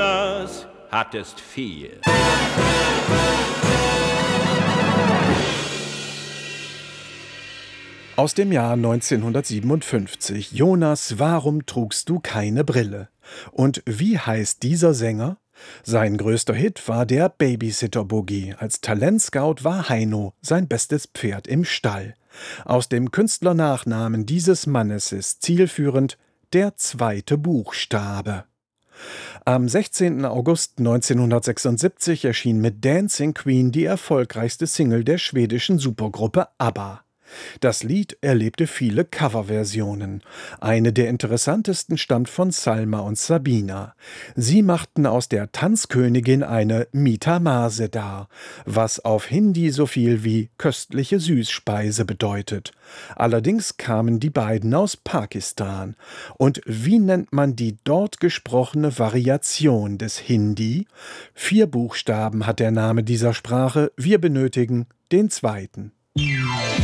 Jonas, hattest viel. Aus dem Jahr 1957. Jonas, warum trugst du keine Brille? Und wie heißt dieser Sänger? Sein größter Hit war der Babysitter-Boogie. Als Talentscout war Heino sein bestes Pferd im Stall. Aus dem Künstlernachnamen dieses Mannes ist zielführend der zweite Buchstabe. Am 16. August 1976 erschien mit Dancing Queen die erfolgreichste Single der schwedischen Supergruppe ABBA. Das Lied erlebte viele Coverversionen. Eine der interessantesten stammt von Salma und Sabina. Sie machten aus der Tanzkönigin eine Mita Mase dar, was auf Hindi so viel wie köstliche Süßspeise bedeutet. Allerdings kamen die beiden aus Pakistan. Und wie nennt man die dort gesprochene Variation des Hindi? 4 Buchstaben hat der Name dieser Sprache, wir benötigen den zweiten.